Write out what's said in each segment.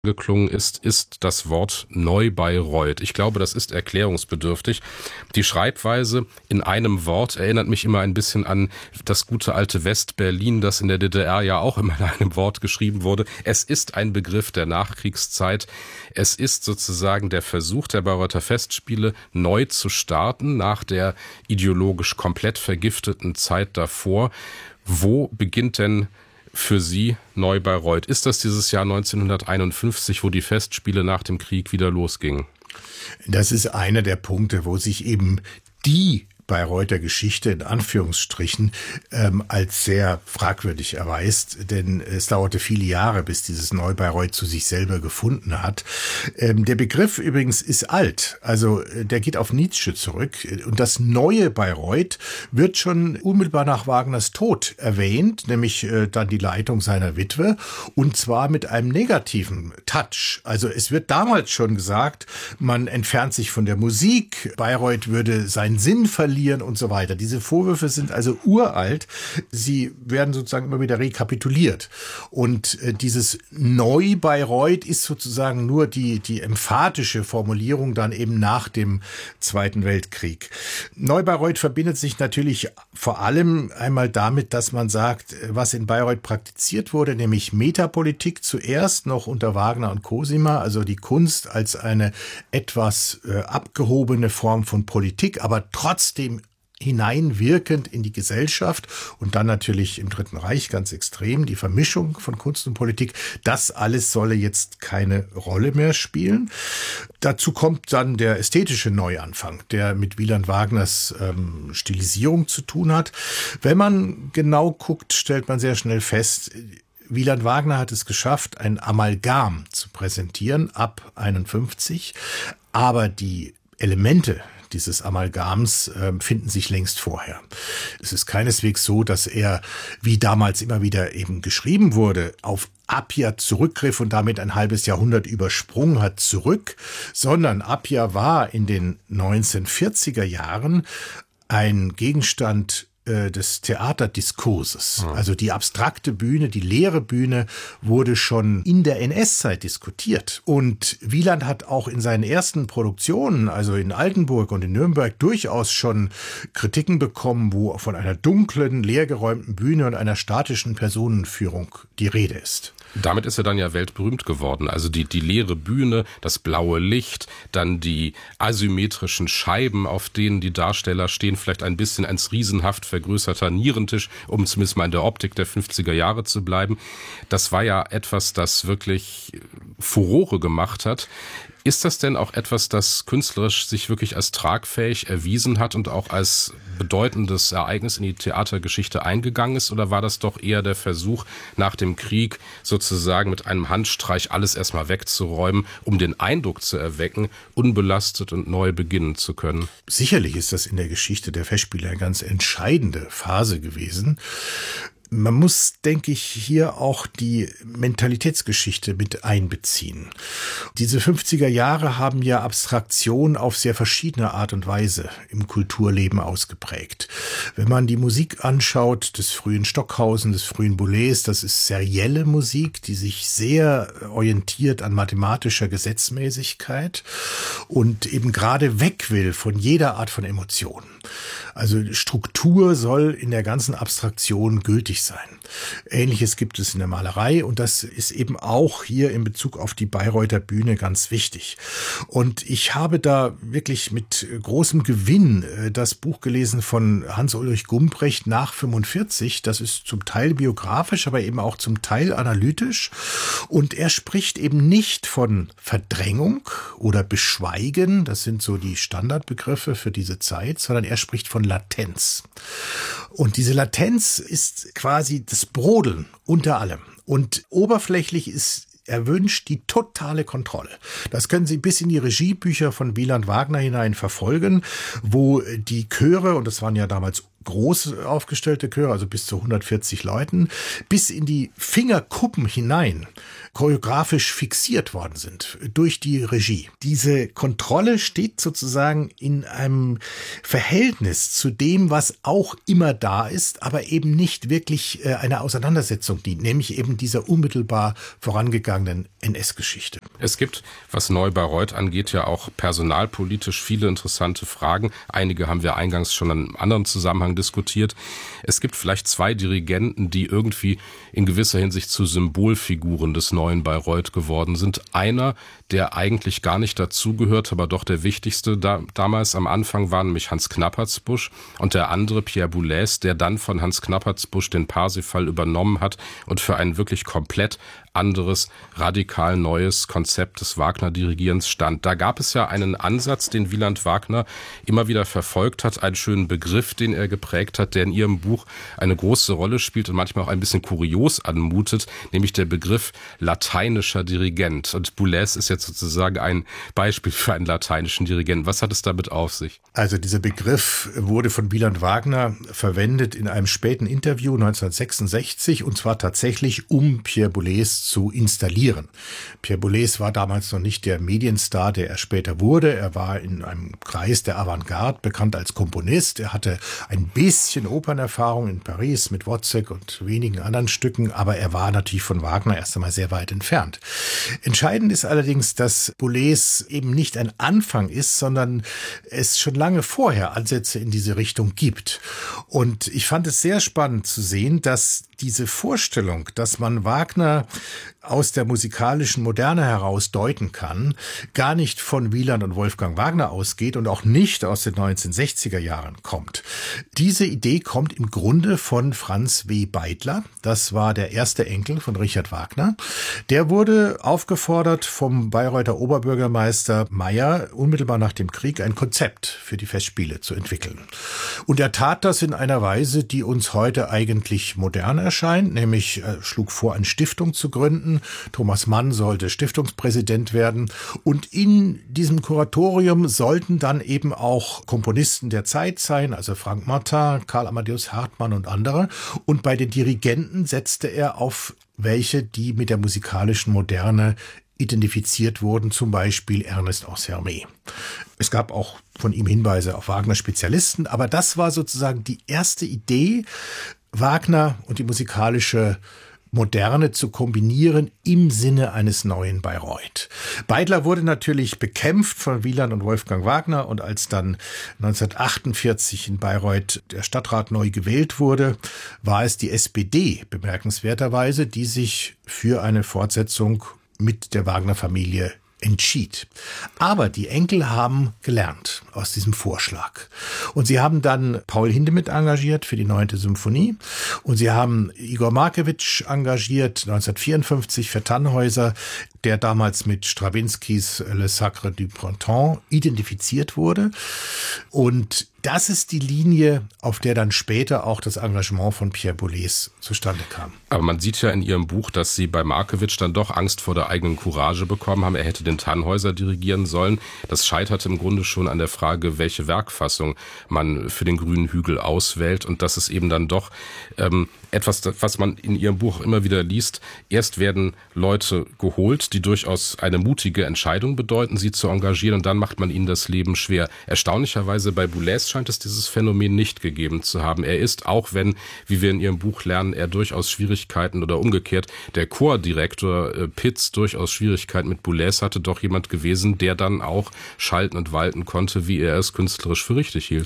geklungen ist das Wort Neubayreuth. Ich glaube, das ist erklärungsbedürftig. Die Schreibweise in einem Wort erinnert mich immer ein bisschen an das gute alte West-Berlin, das in der DDR ja auch immer in einem Wort geschrieben wurde. Es ist ein Begriff der Nachkriegszeit. Es ist sozusagen der Versuch der Bayreuther Festspiele, neu zu starten nach der ideologisch komplett vergifteten Zeit davor. Wo beginnt denn für Sie Neubayreuth? Ist das dieses Jahr 1951, wo die Festspiele nach dem Krieg wieder losgingen? Das ist einer der Punkte, wo sich eben die Bayreuther Geschichte in Anführungsstrichen als sehr fragwürdig erweist, denn es dauerte viele Jahre, bis dieses Neubayreuth zu sich selber gefunden hat. Der Begriff übrigens ist alt, also der geht auf Nietzsche zurück, und das neue Bayreuth wird schon unmittelbar nach Wagners Tod erwähnt, nämlich dann die Leitung seiner Witwe, und zwar mit einem negativen Touch. Also es wird damals schon gesagt, man entfernt sich von der Musik, Bayreuth würde seinen Sinn verlieren und so weiter. Diese Vorwürfe sind also uralt. Sie werden sozusagen immer wieder rekapituliert. Und dieses Neubayreuth ist sozusagen nur die emphatische Formulierung dann eben nach dem Zweiten Weltkrieg. Neubayreuth verbindet sich natürlich vor allem einmal damit, dass man sagt, was in Bayreuth praktiziert wurde, nämlich Metapolitik zuerst noch unter Wagner und Cosima, also die Kunst als eine etwas abgehobene Form von Politik, aber trotzdem hineinwirkend in die Gesellschaft, und dann natürlich im Dritten Reich ganz extrem die Vermischung von Kunst und Politik. Das alles solle jetzt keine Rolle mehr spielen. Dazu kommt dann der ästhetische Neuanfang, der mit Wieland Wagners Stilisierung zu tun hat. Wenn man genau guckt, stellt man sehr schnell fest, Wieland Wagner hat es geschafft, ein Amalgam zu präsentieren ab 51, aber die Elemente dieses Amalgams finden sich längst vorher. Es ist keineswegs so, dass er, wie damals immer wieder eben geschrieben wurde, auf Appia zurückgriff und damit ein halbes Jahrhundert übersprungen hat zurück, sondern Appia war in den 1940er Jahren ein Gegenstand des Theaterdiskurses. Also die abstrakte Bühne, die leere Bühne wurde schon in der NS-Zeit diskutiert. Und Wieland hat auch in seinen ersten Produktionen, also in Altenburg und in Nürnberg, durchaus schon Kritiken bekommen, wo von einer dunklen, leergeräumten Bühne und einer statischen Personenführung die Rede ist. Damit ist er dann ja weltberühmt geworden. Also die leere Bühne, das blaue Licht, dann die asymmetrischen Scheiben, auf denen die Darsteller stehen, vielleicht ein bisschen als riesenhaft vergrößerter Nierentisch, um zumindest mal in der Optik der 50er Jahre zu bleiben. Das war ja etwas, das wirklich Furore gemacht hat. Ist das denn auch etwas, das künstlerisch sich wirklich als tragfähig erwiesen hat und auch als bedeutendes Ereignis in die Theatergeschichte eingegangen ist? Oder war das doch eher der Versuch, nach dem Krieg sozusagen mit einem Handstreich alles erstmal wegzuräumen, um den Eindruck zu erwecken, unbelastet und neu beginnen zu können? Sicherlich ist das in der Geschichte der Festspiele eine ganz entscheidende Phase gewesen. Man muss, denke ich, hier auch die Mentalitätsgeschichte mit einbeziehen. Diese 50er Jahre haben ja Abstraktion auf sehr verschiedene Art und Weise im Kulturleben ausgeprägt. Wenn man die Musik anschaut des frühen Stockhausen, des frühen Boulez, das ist serielle Musik, die sich sehr orientiert an mathematischer Gesetzmäßigkeit und eben gerade weg will von jeder Art von Emotionen. Also Struktur soll in der ganzen Abstraktion gültig sein. Ähnliches gibt es in der Malerei, und das ist eben auch hier in Bezug auf die Bayreuther Bühne ganz wichtig. Und ich habe da wirklich mit großem Gewinn das Buch gelesen von Hans-Ulrich Gumprecht nach 45. Das ist zum Teil biografisch, aber eben auch zum Teil analytisch. Und er spricht eben nicht von Verdrängung oder Beschweigen, das sind so die Standardbegriffe für diese Zeit, sondern er spricht von Latenz. Und diese Latenz ist quasi das Brodeln unter allem. Und oberflächlich ist erwünscht die totale Kontrolle. Das können Sie bis in die Regiebücher von Wieland Wagner hinein verfolgen, wo die Chöre, und das waren ja damals groß aufgestellte Chöre, also bis zu 140 Leuten, bis in die Fingerkuppen hinein choreografisch fixiert worden sind durch die Regie. Diese Kontrolle steht sozusagen in einem Verhältnis zu dem, was auch immer da ist, aber eben nicht wirklich einer Auseinandersetzung dient, nämlich eben dieser unmittelbar vorangegangenen NS-Geschichte. Es gibt, was Neu-Bayreuth angeht, ja auch personalpolitisch viele interessante Fragen. Einige haben wir eingangs schon in einem anderen Zusammenhang diskutiert. Es gibt vielleicht zwei Dirigenten, die irgendwie in gewisser Hinsicht zu Symbolfiguren des neuen Bayreuth geworden sind. Einer, der eigentlich gar nicht dazugehört, aber doch der wichtigste damals am Anfang war, nämlich Hans Knappertsbusch, und der andere Pierre Boulez, der dann von Hans Knappertsbusch den Parsifal übernommen hat und für ein wirklich komplett anderes, radikal neues Konzept des Wagner-Dirigierens stand. Da gab es ja einen Ansatz, den Wieland Wagner immer wieder verfolgt hat, einen schönen Begriff, den er geprägt hat, der in Ihrem Buch eine große Rolle spielt und manchmal auch ein bisschen kurios anmutet, nämlich der Begriff lateinischer Dirigent. Und Boulez ist jetzt sozusagen ein Beispiel für einen lateinischen Dirigenten. Was hat es damit auf sich? Also dieser Begriff wurde von Wieland Wagner verwendet in einem späten Interview 1966, und zwar tatsächlich, um Pierre Boulez zu installieren. Pierre Boulez war damals noch nicht der Medienstar, der er später wurde. Er war in einem Kreis der Avantgarde bekannt als Komponist. Er hatte ein bisschen Opernerfahrung in Paris mit Wozzeck und wenigen anderen Stücken, aber er war natürlich von Wagner erst einmal sehr weit entfernt. Entscheidend ist allerdings, dass Boulez eben nicht ein Anfang ist, sondern es schon lange vorher Ansätze in diese Richtung gibt. Und ich fand es sehr spannend zu sehen, dass diese Vorstellung, dass man Wagner aus der musikalischen Moderne heraus deuten kann, gar nicht von Wieland und Wolfgang Wagner ausgeht und auch nicht aus den 1960er Jahren kommt. Diese Idee kommt im Grunde von Franz W. Beidler. Das war der erste Enkel von Richard Wagner. Der wurde aufgefordert vom Bayreuther Oberbürgermeister Meyer, unmittelbar nach dem Krieg ein Konzept für die Festspiele zu entwickeln. Und er tat das in einer Weise, die uns heute eigentlich modern erscheint, nämlich schlug vor, eine Stiftung zu gründen. Thomas Mann sollte Stiftungspräsident werden, und in diesem Kuratorium sollten dann eben auch Komponisten der Zeit sein, also Frank Martin, Karl Amadeus Hartmann und andere. Und bei den Dirigenten setzte er auf welche, die mit der musikalischen Moderne identifiziert wurden, zum Beispiel Ernest Ansermet. Es gab auch von ihm Hinweise auf Wagner-Spezialisten, aber das war sozusagen die erste Idee, Wagner und die musikalische Moderne zu kombinieren im Sinne eines neuen Bayreuth. Beidler wurde natürlich bekämpft von Wieland und Wolfgang Wagner, und als dann 1948 in Bayreuth der Stadtrat neu gewählt wurde, war es die SPD bemerkenswerterweise, die sich für eine Fortsetzung mit der Wagner-Familie entschied. Aber die Enkel haben gelernt aus diesem Vorschlag. Und sie haben dann Paul Hindemith engagiert für die 9. Symphonie. Und sie haben Igor Markewitsch engagiert, 1954 für Tannhäuser, der damals mit Strawinskys Le Sacre du Printemps identifiziert wurde. Und das ist die Linie, auf der dann später auch das Engagement von Pierre Boulez zustande kam. Aber man sieht ja in Ihrem Buch, dass Sie bei Markewitsch dann doch Angst vor der eigenen Courage bekommen haben. Er hätte den Tannhäuser dirigieren sollen. Das scheiterte im Grunde schon an der Frage, welche Werkfassung man für den Grünen Hügel auswählt. Und das ist eben dann doch etwas, was man in Ihrem Buch immer wieder liest. Erst werden Leute geholt, die durchaus eine mutige Entscheidung bedeuten, sie zu engagieren, und dann macht man ihnen das Leben schwer. Erstaunlicherweise bei Boulez scheint es dieses Phänomen nicht gegeben zu haben. Er ist, auch wenn, wie wir in Ihrem Buch lernen, er durchaus Schwierigkeiten, oder umgekehrt, der Chordirektor Pitz durchaus Schwierigkeiten mit Boulez hatte, doch jemand gewesen, der dann auch schalten und walten konnte, wie er es künstlerisch für richtig hielt.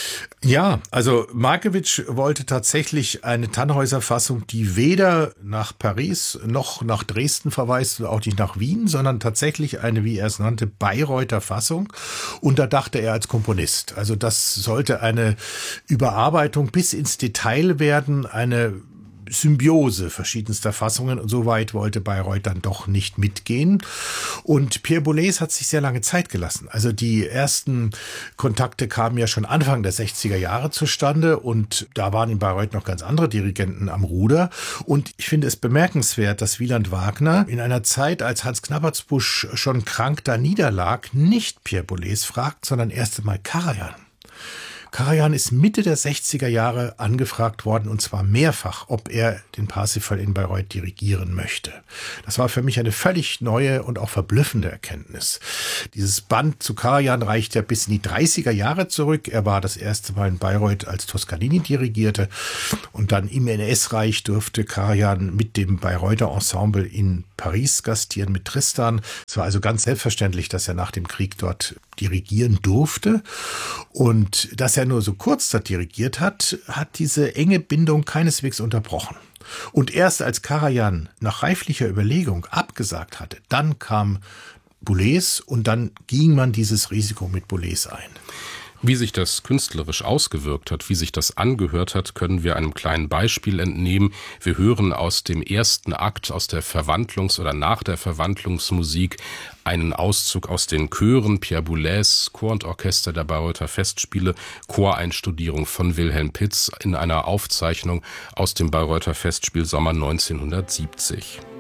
Ja, also Markewitsch wollte tatsächlich eine Tannhäuser-Fassung, die weder nach Paris noch nach Dresden verweist, auch nicht nach Wien, sondern tatsächlich eine, wie er es nannte, Bayreuther Fassung. Und da dachte er als Komponist. Also das sollte eine Überarbeitung bis ins Detail werden, eine Symbiose verschiedenster Fassungen, und so weit wollte Bayreuth dann doch nicht mitgehen. Und Pierre Boulez hat sich sehr lange Zeit gelassen. Also die ersten Kontakte kamen ja schon Anfang der 60er Jahre zustande, und da waren in Bayreuth noch ganz andere Dirigenten am Ruder. Und ich finde es bemerkenswert, dass Wieland Wagner in einer Zeit, als Hans Knappertsbusch schon krank da niederlag, nicht Pierre Boulez fragt, sondern erst einmal Karajan. Karajan ist Mitte der 60er Jahre angefragt worden, und zwar mehrfach, ob er den Parsifal in Bayreuth dirigieren möchte. Das war für mich eine völlig neue und auch verblüffende Erkenntnis. Dieses Band zu Karajan reicht ja bis in die 30er Jahre zurück. Er war das erste Mal in Bayreuth, als Toscanini dirigierte, und dann im NS-Reich durfte Karajan mit dem Bayreuther Ensemble in Paris gastieren mit Tristan. Es war also ganz selbstverständlich, dass er nach dem Krieg dort dirigieren durfte. Und dass er nur so kurz dort dirigiert hat, hat diese enge Bindung keineswegs unterbrochen. Und erst als Karajan nach reiflicher Überlegung abgesagt hatte, dann kam Boulez und dann ging man dieses Risiko mit Boulez ein. Wie sich das künstlerisch ausgewirkt hat, wie sich das angehört hat, können wir einem kleinen Beispiel entnehmen. Wir hören aus dem ersten Akt, aus der Verwandlungs- oder nach der Verwandlungsmusik, einen Auszug aus den Chören Pierre Boulez, Chor und Orchester der Bayreuther Festspiele, Choreinstudierung von Wilhelm Pitz in einer Aufzeichnung aus dem Bayreuther Festspiel Sommer 1970.